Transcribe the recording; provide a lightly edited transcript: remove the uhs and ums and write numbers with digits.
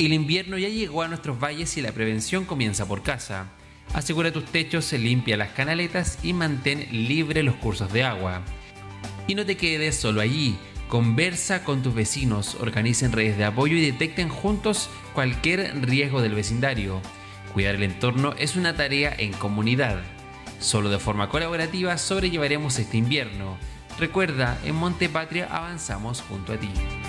El invierno ya llegó a nuestros valles y la prevención comienza por casa. Asegura tus techos, limpia las canaletas y mantén libres los cursos de agua. Y no te quedes solo allí. Conversa con tus vecinos, organicen redes de apoyo y detecten juntos cualquier riesgo del vecindario. Cuidar el entorno es una tarea en comunidad. Solo de forma colaborativa sobrellevaremos este invierno. Recuerda, en Monte Patria avanzamos junto a ti.